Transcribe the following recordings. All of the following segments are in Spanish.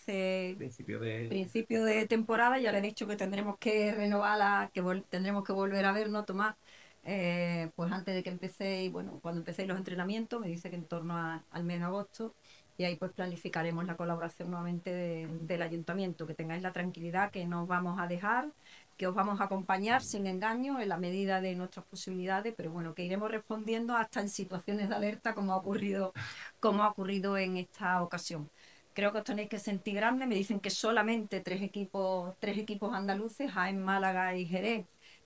principio de temporada. Ya le he dicho que tendremos que renovarla, tendremos que volver a ver, ¿no, Tomás? Pues antes de que empecéis, bueno, cuando empecéis los entrenamientos, me dice que en torno al mes de agosto, y ahí pues planificaremos la colaboración nuevamente del ayuntamiento. Que tengáis la tranquilidad que no os vamos a dejar, que os vamos a acompañar sin engaño en la medida de nuestras posibilidades, pero bueno, que iremos respondiendo hasta en situaciones de alerta como ha ocurrido en esta ocasión. Creo que os tenéis que sentir grandes. Me dicen que solamente tres equipos andaluces, Jaén, Málaga y Jerez,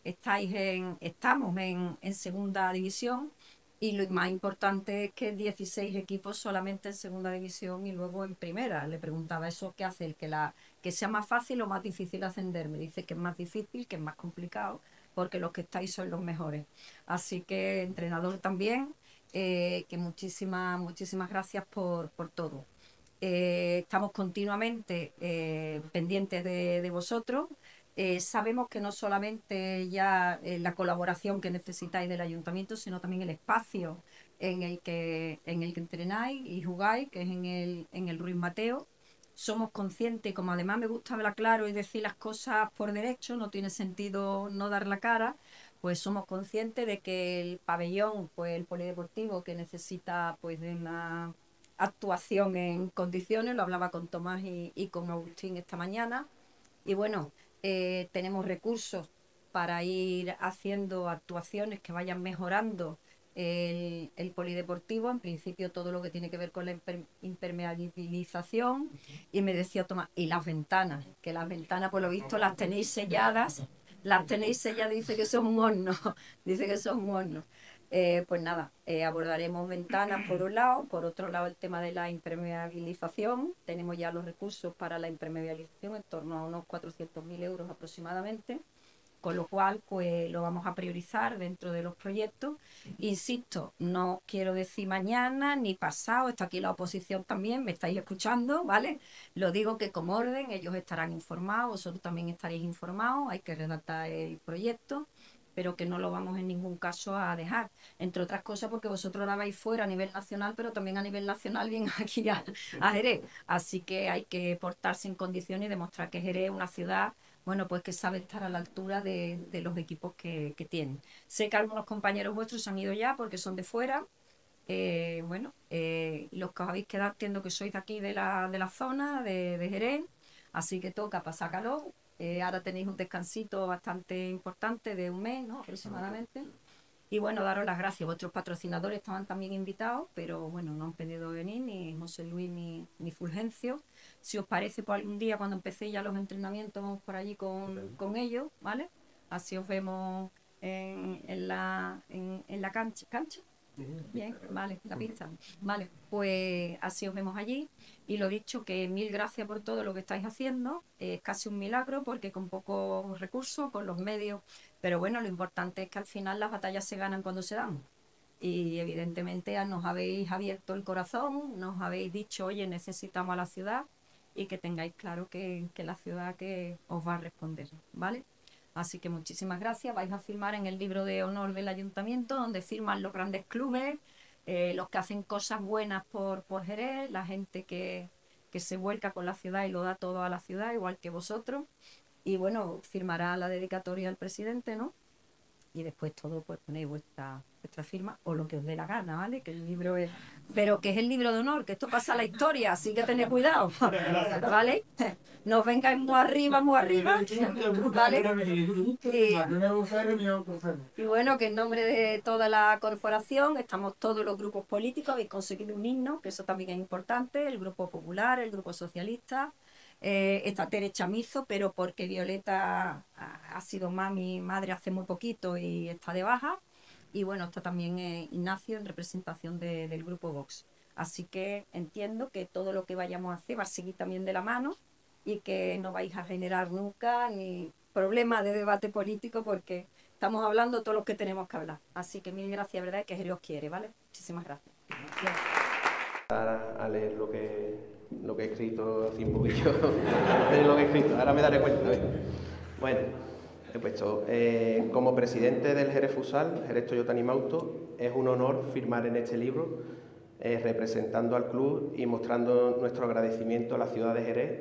estamos en segunda división, y lo más importante es que 16 equipos solamente en segunda división y luego en primera. Le preguntaba eso, ¿qué hace? Que sea más fácil o más difícil ascender. Me dice que es más difícil, que es más complicado, porque los que estáis son los mejores. Así que, entrenador también, que muchísimas gracias por todo. Estamos continuamente pendientes de vosotros. Sabemos que no solamente ya la colaboración que necesitáis del ayuntamiento, sino también el espacio en el que entrenáis y jugáis, que es en el Ruiz Mateo. Somos conscientes, como además me gusta hablar claro y decir las cosas por derecho, no tiene sentido no dar la cara, pues somos conscientes de que el pabellón, pues el polideportivo, que necesita pues de una actuación en condiciones. Lo hablaba con Tomás y con Agustín esta mañana. Y bueno, tenemos recursos para ir haciendo actuaciones que vayan mejorando el polideportivo. En principio todo lo que tiene que ver con la impermeabilización. Y me decía Tomás, y las ventanas, que las ventanas por lo visto las tenéis selladas. Dice que son un horno, dice que son un horno. Pues nada, abordaremos ventanas por un lado, por otro lado el tema de la impermeabilización. Tenemos ya los recursos para la impermeabilización, en torno a unos 400.000 euros aproximadamente, con lo cual pues lo vamos a priorizar dentro de los proyectos. Insisto, no quiero decir mañana ni pasado, está aquí la oposición también, me estáis escuchando, ¿vale? Lo digo que como orden, ellos estarán informados, vosotros también estaréis informados, hay que redactar el proyecto, pero que no lo vamos en ningún caso a dejar, entre otras cosas porque vosotros la vais fuera a nivel nacional, pero también a nivel nacional vienen aquí a Jerez, así que hay que portarse en condiciones y demostrar que Jerez es una ciudad, bueno, pues que sabe estar a la altura de los equipos que tienen. Sé que algunos compañeros vuestros se han ido ya porque son de fuera. Los que os habéis quedado, entiendo que sois de aquí de la zona de Jerez, así que toca pasar calor. Ahora tenéis un descansito bastante importante de un mes, ¿no? Aproximadamente. Y bueno, daros las gracias. Vuestros patrocinadores estaban también invitados, pero bueno, no han podido venir, ni José Luis ni Fulgencio. Si os parece, pues algún día cuando empecéis ya los entrenamientos, vamos por allí con ellos, ¿vale? Así os vemos en la cancha. Bien, vale, la pista. Vale, pues así os vemos allí. Y lo dicho, que mil gracias por todo lo que estáis haciendo. Es casi un milagro porque con pocos recursos, con los medios. Pero bueno, lo importante es que al final las batallas se ganan cuando se dan. Y evidentemente nos habéis abierto el corazón, nos habéis dicho, oye, necesitamos a la ciudad, y que tengáis claro que la ciudad que os va a responder, ¿vale? Así que muchísimas gracias. Vais a firmar en el libro de honor del ayuntamiento, donde firman los grandes clubes, los que hacen cosas buenas por Jerez, la gente que se vuelca con la ciudad y lo da todo a la ciudad, igual que vosotros. Y bueno, firmará la dedicatoria al presidente, ¿no? Y después todo, pues ponéis vuestra firma o lo que os dé la gana, ¿vale? Que el libro es... Pero que es el libro de honor, que esto pasa a la historia, así que tened cuidado, ¿vale? No os vengáis muy arriba, ¿vale? Y bueno, que en nombre de toda la corporación, estamos todos los grupos políticos, habéis conseguido un himno, que eso también es importante, el Grupo Popular, el Grupo Socialista, está Tere Chamizo, pero porque Violeta ha sido mi madre hace muy poquito y está de baja. Y bueno, está también Ignacio en representación del grupo Vox. Así que entiendo que todo lo que vayamos a hacer va a seguir también de la mano y que no vais a generar nunca ni problemas de debate político porque estamos hablando todos los que tenemos que hablar. Así que mil gracias, ¿verdad? Que Dios quiere, ¿vale? Muchísimas gracias. Bien. A leer lo que he escrito así un poquillo de lo que he escrito, ahora me daré cuenta. Bueno, he puesto como presidente del Jerez Futsal, Jerez Toyota Animauto, es un honor firmar en este libro representando al club y mostrando nuestro agradecimiento a la ciudad de Jerez